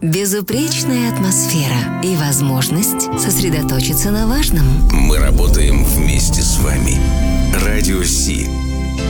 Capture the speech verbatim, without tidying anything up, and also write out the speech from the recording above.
Безупречная атмосфера и возможность сосредоточиться на важном. Мы работаем вместе с вами. Радио Си.